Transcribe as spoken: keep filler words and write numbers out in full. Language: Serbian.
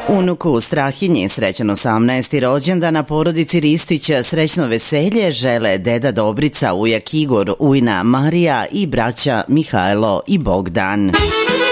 Unuku Strahinji srećan osamnaesti rođendan, na porodici Ristić srećno veselje žele deda Dobrica, ujak Igor, ujna Marija i braća Mihajlo i Bogdan.